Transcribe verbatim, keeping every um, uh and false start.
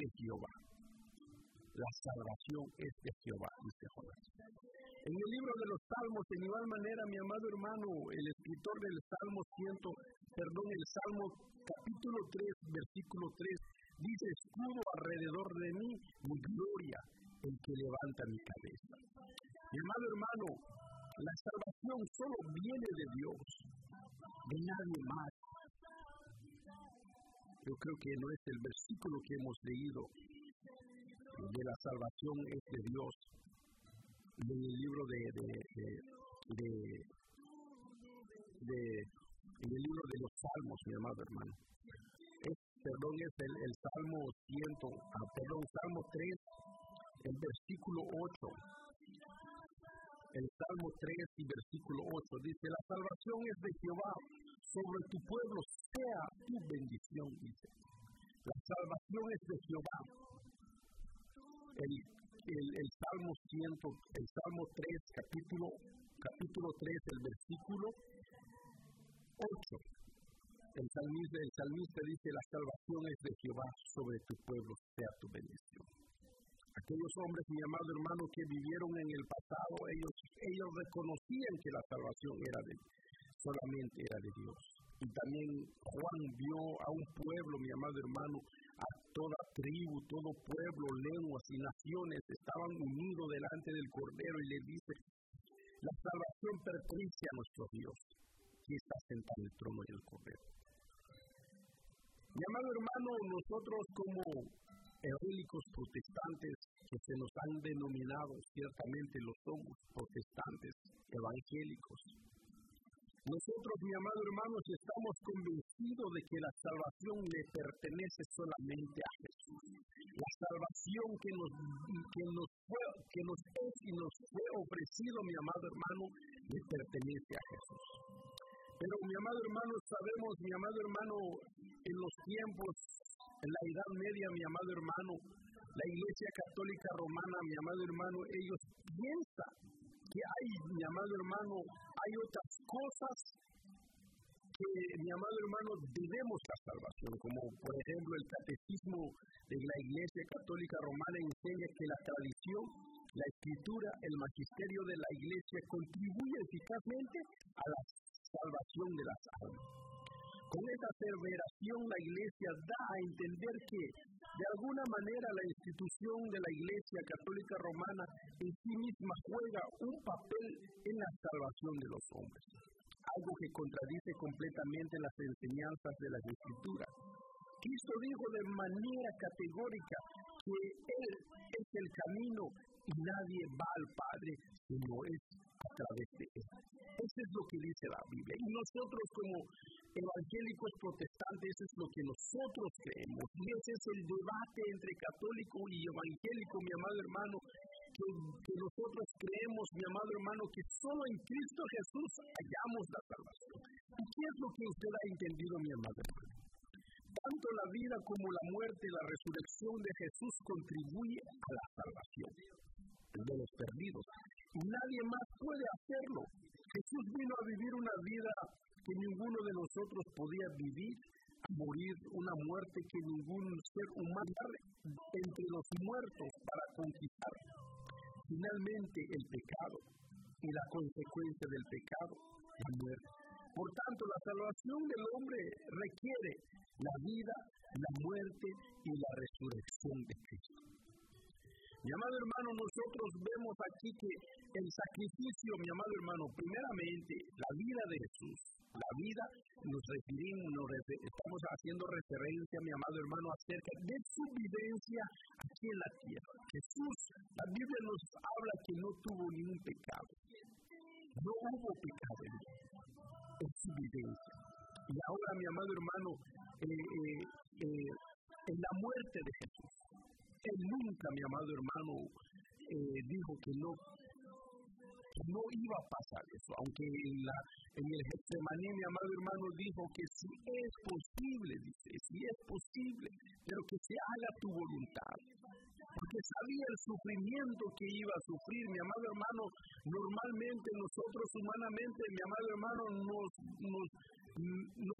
de Jehová. La salvación es de Jehová, dice Jonás. En el libro de los Salmos, de igual manera, mi amado hermano, el escritor del Salmo cien, perdón, el Salmo capítulo tres, versículo tres, dice: escudo alrededor de mí, mi gloria, el que levanta mi cabeza. Mi amado hermano, la salvación solo viene de Dios, de nadie más. Yo creo que no es el versículo que hemos leído de la salvación es de Dios, en el libro de, de, de, de, de en el libro de los Salmos, mi amado hermano. Es, perdón, es el, el Salmo cien, ah, perdón, Salmo tres, el versículo ocho. El Salmo tres y versículo ocho dice: la salvación es de Jehová, sobre tu pueblo sea tu bendición, dice. La salvación es de Jehová. El, el, el Salmo cien, el Salmo tres, capítulo, capítulo tres, el versículo ocho. El salmista, el salmista dice: la salvación es de Jehová, sobre tu pueblo sea tu bendición. Aquellos hombres, mi amado hermano, que vivieron en el pasado, ellos, ellos reconocían que la salvación era de, solamente era de Dios. Y también Juan vio a un pueblo, mi amado hermano, a toda tribu, todo pueblo, lenguas y naciones estaban unidos delante del Cordero, y le dice: la salvación pertenece a nuestro Dios, que está sentado en el trono del Cordero. Mi amado hermano, nosotros como evangélicos protestantes, que se nos han denominado, ciertamente lo somos, protestantes evangélicos. Nosotros, mi amado hermano, estamos convencidos de que la salvación le pertenece solamente a Jesús. La salvación que nos, que nos, fue, que nos es y nos fue ofrecido, mi amado hermano, le pertenece a Jesús. Pero, mi amado hermano, sabemos, mi amado hermano, en los tiempos, en la Edad Media, mi amado hermano, la Iglesia Católica Romana, mi amado hermano, ellos piensan que hay, mi amado hermano, hay otras cosas que, mi amado hermano, debemos la salvación, como por ejemplo el catecismo de la Iglesia Católica Romana enseña que la tradición, la escritura, el magisterio de la Iglesia contribuye eficazmente a la salvación de las almas. Con esta aseveración, la Iglesia da a entender que, de alguna manera, la institución de la Iglesia Católica Romana en sí misma juega un papel en la salvación de los hombres, algo que contradice completamente las enseñanzas de las Escrituras. Cristo dijo de manera categórica que Él es el camino y nadie va al Padre sino es a través de Él. Eso es lo que dice la Biblia. Y nosotros como evangélicos protestantes, eso es lo que nosotros creemos. Y ese es el debate entre católico y evangélico, mi amado hermano, que, que nosotros creemos, mi amado hermano, que solo en Cristo Jesús hallamos la salvación. ¿Y qué es lo que usted ha entendido, mi amado hermano? Tanto la vida como la muerte y la resurrección de Jesús contribuye a la salvación de los perdidos. Y nadie más puede hacerlo. Jesús vino a vivir una vida que ninguno de nosotros podía vivir, a morir una muerte que ningún ser humano entre los muertos para conquistar. Finalmente el pecado y la consecuencia del pecado, la muerte. Por tanto, la salvación del hombre requiere la vida, la muerte y la resurrección de Cristo. Mi amado hermano, nosotros vemos aquí que el sacrificio, mi amado hermano, primeramente, la vida de Jesús, la vida, nos referimos, nos refer, estamos haciendo referencia, mi amado hermano, acerca de su vivencia aquí en la tierra. Jesús, la Biblia nos habla que no tuvo ningún pecado, no hubo pecado en él, en su vivencia. Y ahora, mi amado hermano, eh, eh, eh, en la muerte de Jesús, Él nunca, mi amado hermano, eh, dijo que no, no iba a pasar eso, aunque en, la, en el Getsemaní, mi amado hermano, dijo que si es posible, dice, si es posible, pero que se haga tu voluntad, porque sabía el sufrimiento que iba a sufrir, mi amado hermano. Normalmente nosotros humanamente, mi amado hermano, nos, nos, nos